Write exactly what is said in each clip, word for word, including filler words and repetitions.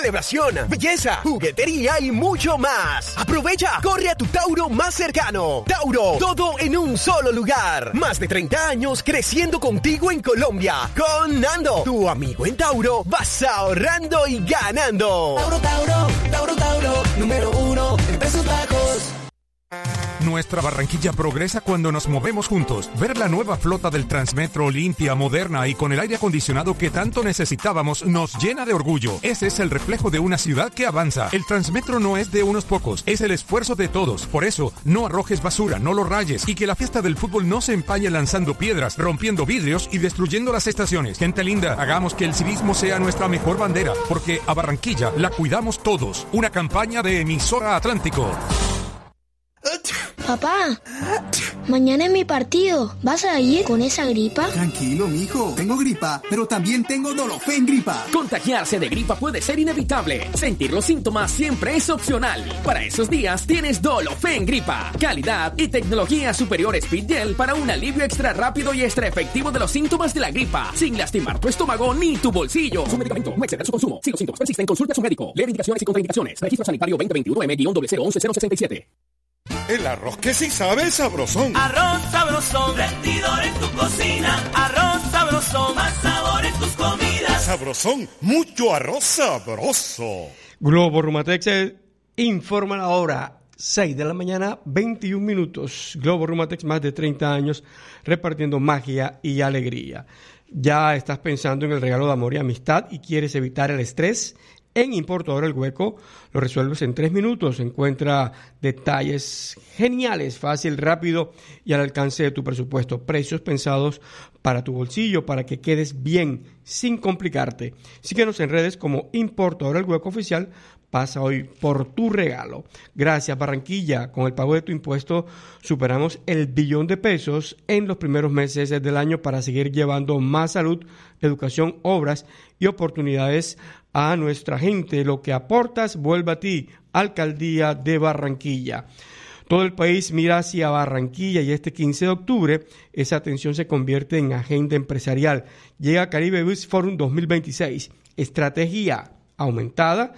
Celebración, belleza, juguetería y mucho más. Aprovecha, corre a tu Tauro más cercano. Tauro, todo en un solo lugar. Más de treinta años creciendo contigo en Colombia. Con Nando, tu amigo en Tauro, vas ahorrando y ganando. Tauro, Tauro, Tauro, Tauro, número uno en precios bajos. Nuestra Barranquilla progresa cuando nos movemos juntos. Ver la nueva flota del Transmetro limpia, moderna y con el aire acondicionado que tanto necesitábamos nos llena de orgullo. Ese es el reflejo de una ciudad que avanza. El Transmetro no es de unos pocos, es el esfuerzo de todos. Por eso, no arrojes basura, no lo rayes y que la fiesta del fútbol no se empañe lanzando piedras, rompiendo vidrios y destruyendo las estaciones. Gente linda, hagamos que el civismo sea nuestra mejor bandera, porque a Barranquilla la cuidamos todos. Una campaña de Emisora Atlántico. Papá, mañana es mi partido. ¿Vas a ir con esa gripa? Tranquilo, mijo. Tengo gripa, pero también tengo Dolofen gripa. Contagiarse de gripa puede ser inevitable. Sentir los síntomas siempre es opcional. Para esos días tienes Dolofen gripa. Calidad y tecnología superior Speed Gel para un alivio extra rápido y extra efectivo de los síntomas de la gripa, sin lastimar tu estómago ni tu bolsillo. Su medicamento, no exceder su consumo. Si los síntomas persisten, consulte a su médico. Lee indicaciones y contraindicaciones. Registro sanitario veinte veintiuno M cero cero once cero sesenta y siete. El arroz que sí sabe es sabrosón. Arroz sabrosón, rendidor en tu cocina. Arroz sabrosón, más sabor en tus comidas. Sabrosón, mucho arroz sabroso. Globo Rumatex informa la hora, seis de la mañana, veintiún minutos. Globo Rumatex, más de treinta años repartiendo magia y alegría. Ya estás pensando en el regalo de amor y amistad y quieres evitar el estrés. En Importadora El Hueco lo resuelves en tres minutos. Encuentra detalles geniales, fácil, rápido y al alcance de tu presupuesto. Precios pensados para tu bolsillo, para que quedes bien, sin complicarte. Síguenos en redes como Importadora El Hueco Oficial. Pasa hoy por tu regalo. Gracias, Barranquilla. Con el pago de tu impuesto superamos el billón de pesos en los primeros meses del año para seguir llevando más salud, educación, obras y oportunidades a nuestra gente. Lo que aportas vuelve a ti. Alcaldía de Barranquilla. Todo el país mira hacia Barranquilla y este quince de octubre esa atención se convierte en agenda empresarial. Llega Caribe Business Forum dos mil veintiséis. Estrategia aumentada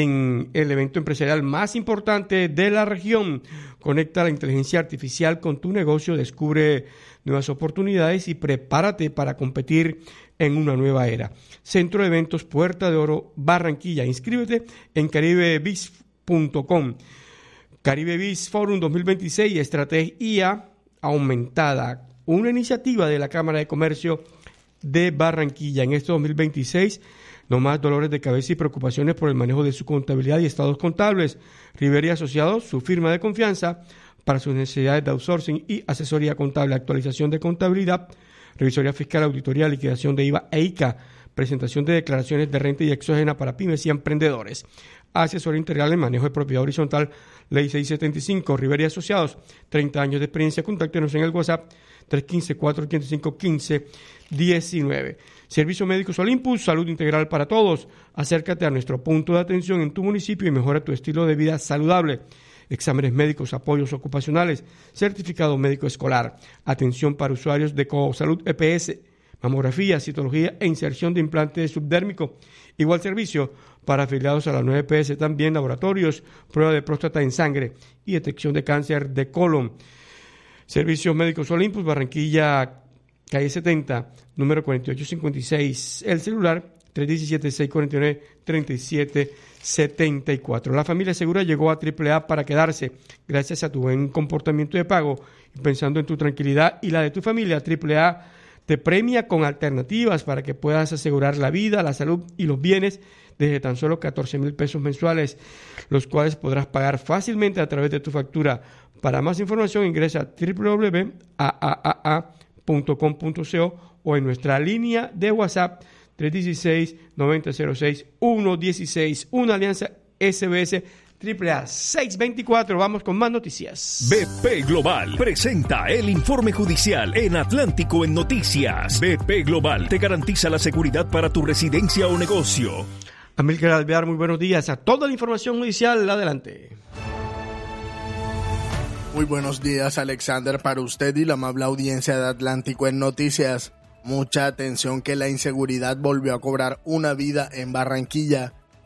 en el evento empresarial más importante de la región. Conecta la inteligencia artificial con tu negocio, descubre nuevas oportunidades y prepárate para competir en una nueva era. Centro de Eventos Puerta de Oro, Barranquilla. Inscríbete en caribe biz punto com. Caribe Biz Forum dos mil veintiséis, estrategia aumentada. Una iniciativa de la Cámara de Comercio de Barranquilla. En este dos mil veintiséis, no más dolores de cabeza y preocupaciones por el manejo de su contabilidad y estados contables. Rivera y Asociados, su firma de confianza para sus necesidades de outsourcing y asesoría contable, actualización de contabilidad, revisoría fiscal, auditoría, liquidación de I V A e I C A, presentación de declaraciones de renta y exógena para pymes y emprendedores. Asesoría integral en manejo de propiedad horizontal, Ley seiscientos setenta y cinco, Rivera y Asociados, treinta años de experiencia. Contáctenos en el WhatsApp tres uno cinco, cuatro ocho cinco, uno cinco uno nueve. Servicios Médicos Olympus, salud integral para todos. Acércate a nuestro punto de atención en tu municipio y mejora tu estilo de vida saludable. Exámenes médicos, apoyos ocupacionales, certificado médico escolar, atención para usuarios de Cosalud E P S, mamografía, citología e inserción de implante subdérmico. Igual servicio para afiliados a la nueva E P S, también laboratorios, prueba de próstata en sangre y detección de cáncer de colon. Servicios Médicos Olympus, Barranquilla, calle setenta, número cuarenta y ocho cincuenta y seis. El celular tres uno siete, seis cuatro nueve, tres siete siete cuatro. La familia segura llegó a Triple A para quedarse. Gracias a tu buen comportamiento de pago y pensando en tu tranquilidad y la de tu familia, Triple A te premia con alternativas para que puedas asegurar la vida, la salud y los bienes desde tan solo catorce mil pesos mensuales, los cuales podrás pagar fácilmente a través de tu factura. Para más información ingresa a doble u doble u doble u punto a a a a punto com punto co o en nuestra línea de WhatsApp tres uno seis, nueve cero cero seis, uno uno seis. Una alianza S B S Triple A seiscientos veinticuatro. Vamos con más noticias. B P Global presenta el informe judicial en Atlántico en Noticias. B P Global te garantiza la seguridad para tu residencia o negocio. Amílcar Alvear, muy buenos días. A toda la información judicial, adelante. Muy buenos días, Alexander, para usted y la amable audiencia de Atlántico en Noticias. Mucha atención que la inseguridad volvió a cobrar una vida en Barranquilla.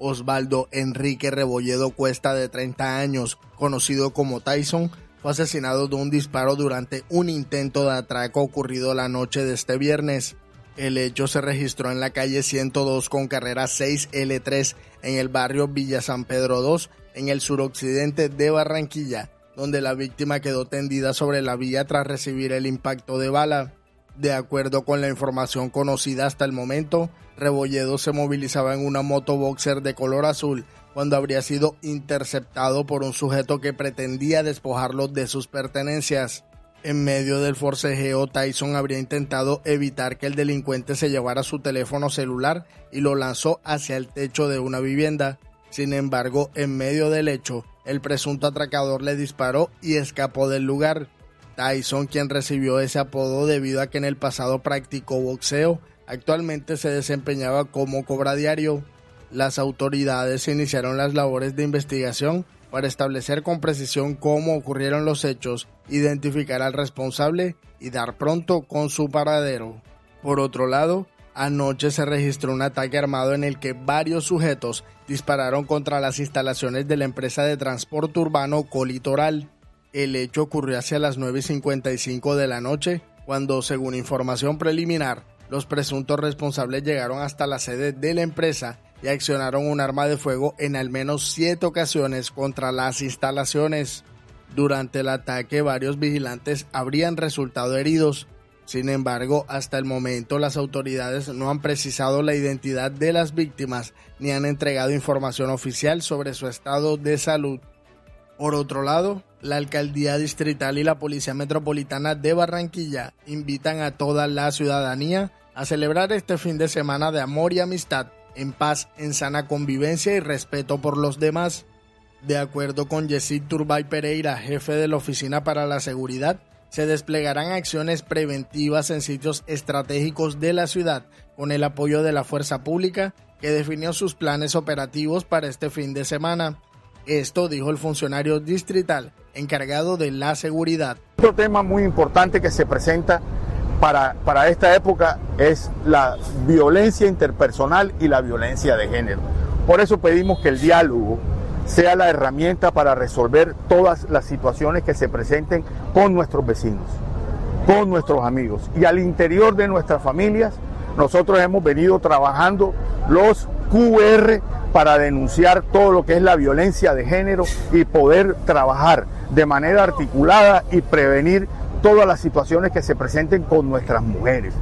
Osvaldo Enrique Rebolledo Cuesta, de treinta años, conocido como Tyson, fue asesinado de un disparo durante un intento de atraco ocurrido la noche de este viernes. El hecho se registró en la calle ciento dos con carrera seis L tres en el barrio Villa San Pedro dos, en el suroccidente de Barranquilla, donde la víctima quedó tendida sobre la vía tras recibir el impacto de bala. De acuerdo con la información conocida hasta el momento, Rebolledo se movilizaba en una moto boxer de color azul cuando habría sido interceptado por un sujeto que pretendía despojarlo de sus pertenencias. En medio del forcejeo, Tyson habría intentado evitar que el delincuente se llevara su teléfono celular y lo lanzó hacia el techo de una vivienda. Sin embargo, en medio del hecho, el presunto atracador le disparó y escapó del lugar. Tyson, quien recibió ese apodo debido a que en el pasado practicó boxeo, actualmente se desempeñaba como cobradiario. Las autoridades iniciaron las labores de investigación para establecer con precisión cómo ocurrieron los hechos, identificar al responsable y dar pronto con su paradero. Por otro lado, anoche se registró un ataque armado en el que varios sujetos dispararon contra las instalaciones de la empresa de transporte urbano Colitoral. El hecho ocurrió hacia las nueve y cincuenta y cinco de la noche, cuando, según información preliminar, los presuntos responsables llegaron hasta la sede de la empresa y accionaron un arma de fuego en al menos siete ocasiones contra las instalaciones. Durante el ataque, varios vigilantes habrían resultado heridos. Sin embargo, hasta el momento las autoridades no han precisado la identidad de las víctimas ni han entregado información oficial sobre su estado de salud. Por otro lado, la Alcaldía Distrital y la Policía Metropolitana de Barranquilla invitan a toda la ciudadanía a celebrar este fin de semana de amor y amistad, en paz, en sana convivencia y respeto por los demás. De acuerdo con Yesid Turbay Pereira, jefe de la Oficina para la Seguridad, se desplegarán acciones preventivas en sitios estratégicos de la ciudad con el apoyo de la Fuerza Pública, que definió sus planes operativos para este fin de semana. Esto dijo el funcionario distrital encargado de la seguridad. Otro tema muy importante que se presenta para, para esta época es la violencia interpersonal y la violencia de género. Por eso pedimos que el diálogo sea la herramienta para resolver todas las situaciones que se presenten con nuestros vecinos, con nuestros amigos. Y al interior de nuestras familias, nosotros hemos venido trabajando los Q R para denunciar todo lo que es la violencia de género y poder trabajar de manera articulada y prevenir todas las situaciones que se presenten con nuestras mujeres.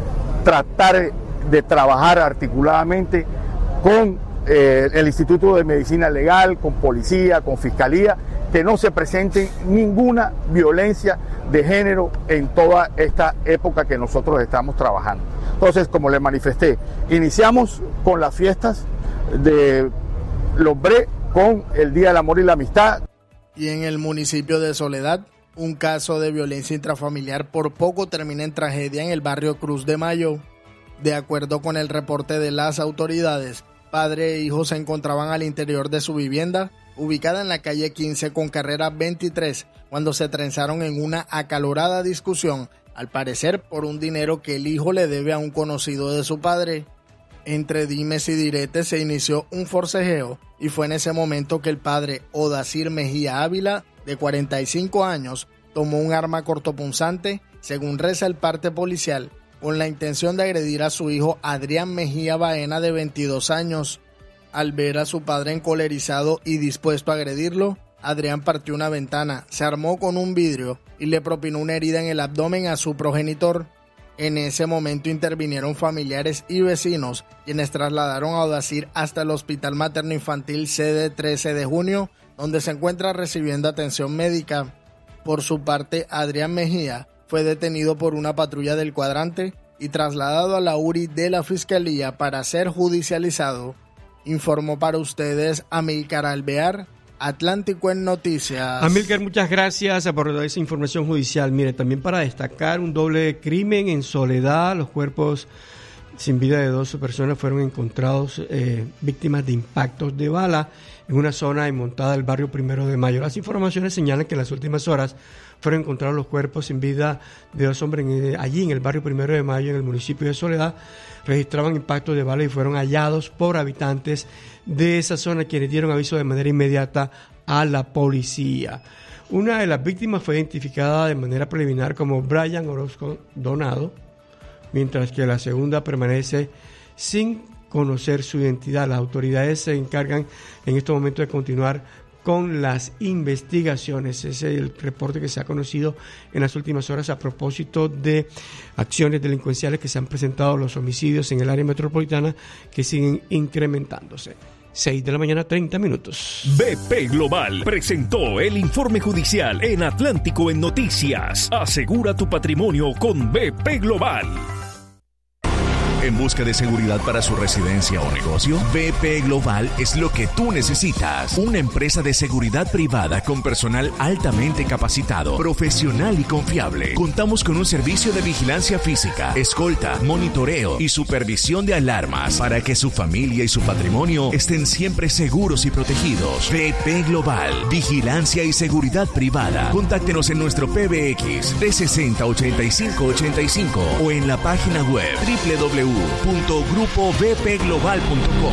Tratar de trabajar articuladamente con eh, el Instituto de Medicina Legal, con policía, con fiscalía, que no se presente ninguna violencia de género en toda esta época que nosotros estamos trabajando. Entonces, como les manifesté, iniciamos con las fiestas de los Bre con el Día del Amor y la Amistad. Y en el municipio de Soledad, un caso de violencia intrafamiliar por poco termina en tragedia en el barrio Cruz de Mayo. De acuerdo con el reporte de las autoridades, padre e hijo se encontraban al interior de su vivienda, ubicada en la calle quince con carrera veintitrés, cuando se trenzaron en una acalorada discusión, al parecer por un dinero que el hijo le debe a un conocido de su padre. Entre dimes y diretes se inició un forcejeo y fue en ese momento que el padre Odacir Mejía Ávila, de cuarenta y cinco años, tomó un arma cortopunzante, según reza el parte policial, con la intención de agredir a su hijo Adrián Mejía Baena, de veintidós años. Al ver a su padre encolerizado y dispuesto a agredirlo, Adrián partió una ventana, se armó con un vidrio y le propinó una herida en el abdomen a su progenitor. En ese momento intervinieron familiares y vecinos, quienes trasladaron a Odacir hasta el Hospital Materno Infantil sede trece de junio, donde se encuentra recibiendo atención médica. Por su parte, Adrián Mejía fue detenido por una patrulla del cuadrante y trasladado a la U R I de la Fiscalía para ser judicializado. Informó para ustedes Amílcar Alvear, Atlántico en Noticias. Amílcar, muchas gracias por esa información judicial. Mire, también para destacar un doble crimen en Soledad, los cuerpos sin vida de dos personas fueron encontrados eh, víctimas de impactos de bala en una zona montada del barrio Primero de Mayo. Las informaciones señalan que en las últimas horas fueron encontrados los cuerpos sin vida de dos hombres en, allí en el barrio Primero de Mayo, en el municipio de Soledad. Registraban impactos de bala y fueron hallados por habitantes de esa zona, quienes dieron aviso de manera inmediata a la policía. Una de las víctimas fue identificada de manera preliminar como Brian Orozco Donado, mientras que la segunda permanece sin conocer su identidad. Las autoridades se encargan en estos momentos de continuar con las investigaciones. Ese es el reporte que se ha conocido en las últimas horas a propósito de acciones delincuenciales que se han presentado, los homicidios en el área metropolitana que siguen incrementándose. seis de la mañana, treinta minutos. B P Global presentó el informe judicial en Atlántico en Noticias. Asegura tu patrimonio con B P Global. En busca de seguridad para su residencia o negocio, B P Global es lo que tú necesitas. Una empresa de seguridad privada con personal altamente capacitado, profesional y confiable. Contamos con un servicio de vigilancia física, escolta, monitoreo y supervisión de alarmas para que su familia y su patrimonio estén siempre seguros y protegidos. B P Global, vigilancia y seguridad privada. Contáctenos en nuestro P B X trescientos sesenta, ochenta y cinco ochenta y cinco o en la página web doble u doble u doble u punto grupo b p global punto com.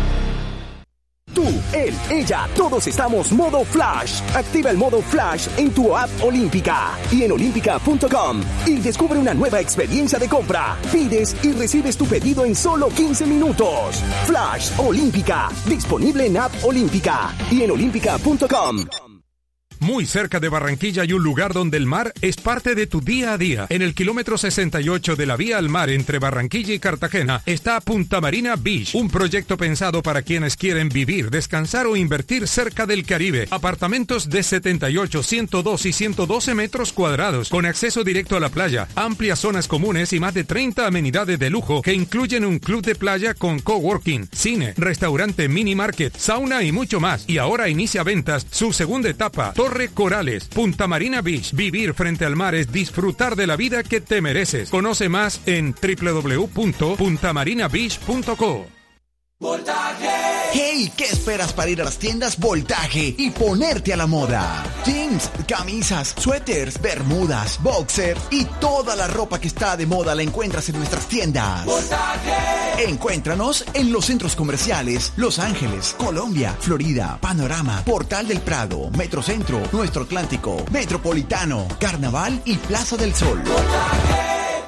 Tú, él, ella, todos estamos modo Flash. Activa el modo Flash en tu app Olímpica y en olímpica punto com y descubre una nueva experiencia de compra. Pides y recibes tu pedido en solo quince minutos. Flash Olímpica, disponible en app Olímpica y en olímpica punto com. Muy cerca de Barranquilla hay un lugar donde el mar es parte de tu día a día. En el kilómetro sesenta y ocho de la vía al mar entre Barranquilla y Cartagena está Punta Marina Beach, un proyecto pensado para quienes quieren vivir, descansar o invertir cerca del Caribe. Apartamentos de setenta y ocho, ciento dos y ciento doce metros cuadrados, con acceso directo a la playa, amplias zonas comunes y más de treinta amenidades de lujo que incluyen un club de playa con coworking, cine, restaurante, mini market, sauna y mucho más. Y ahora inicia ventas su segunda etapa, Torre Corales, Punta Marina Beach. Vivir frente al mar es disfrutar de la vida que te mereces. Conoce más en doble u doble u doble u punto punta marina beach punto co. Voltaje. Hey, ¿qué esperas para ir a las tiendas Voltaje y ponerte a la moda? Jeans, camisas, suéteres, bermudas, boxers y toda la ropa que está de moda la encuentras en nuestras tiendas. Voltaje. Encuéntranos en los centros comerciales Los Ángeles, Colombia, Florida, Panorama, Portal del Prado, Metrocentro, Nuestro Atlántico, Metropolitano, Carnaval y Plaza del Sol. Voltaje.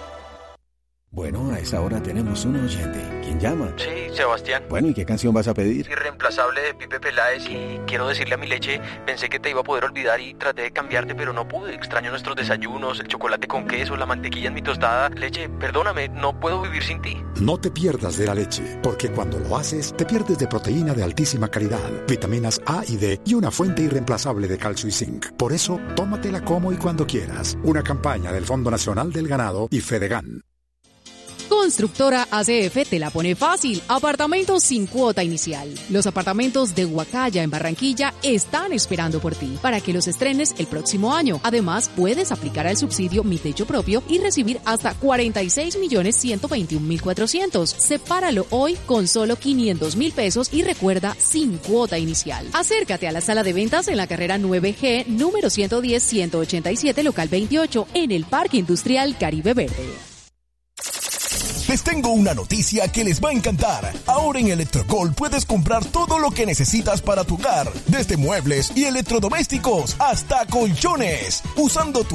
Bueno, a esa hora tenemos un oyente. ¿Quién llama? Sí, Sebastián. Bueno, ¿y qué canción vas a pedir? Irreemplazable de Pipe Peláez. Y quiero decirle a mi leche, pensé que te iba a poder olvidar y traté de cambiarte, pero no pude. Extraño nuestros desayunos, el chocolate con queso, la mantequilla en mi tostada. Leche, perdóname, no puedo vivir sin ti. No te pierdas de la leche, porque cuando lo haces, te pierdes de proteína de altísima calidad, vitaminas A y D y una fuente irreemplazable de calcio y zinc. Por eso, tómatela como y cuando quieras. Una campaña del Fondo Nacional del Ganado y Fedegan. Constructora A C F te la pone fácil. Apartamentos sin cuota inicial. Los apartamentos de Huacaya en Barranquilla están esperando por ti para que los estrenes el próximo año. Además, puedes aplicar al subsidio Mi Techo Propio y recibir hasta cuarenta y seis millones ciento veintiún mil cuatrocientos. Sepáralo hoy con solo quinientos mil pesos y recuerda, sin cuota inicial. Acércate a la sala de ventas en la carrera nueve G, número ciento diez, ciento ochenta y siete, local veintiocho, en el Parque Industrial Caribe Verde. Les tengo una noticia que les va a encantar. Ahora en Electrocol puedes comprar todo lo que necesitas para tu hogar, desde muebles y electrodomésticos hasta colchones, usando tu